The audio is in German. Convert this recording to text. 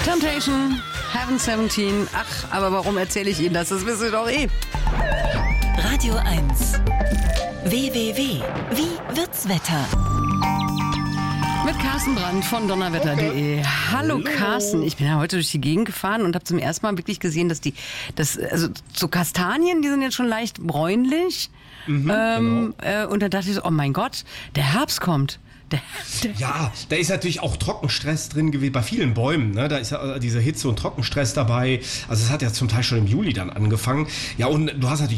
Temptation, Heaven 17. Ach, aber warum erzähle ich Ihnen das? Das wissen Sie doch eh. Radio 1. www. Wie wird's Wetter? Mit Carsten Brandt von donnerwetter.de. Hallo Carsten, ich bin ja heute durch die Gegend gefahren und habe zum ersten Mal wirklich gesehen, dass also so Kastanien, die sind jetzt schon leicht bräunlich. Genau. Und dann dachte ich so, oh mein Gott, der Herbst kommt. Ja, da ist natürlich auch Trockenstress drin gewesen, bei vielen Bäumen, ne? Da ist ja dieser Hitze- und Trockenstress dabei. Also es hat ja zum Teil schon im Juli dann angefangen. Ja, und du hast natürlich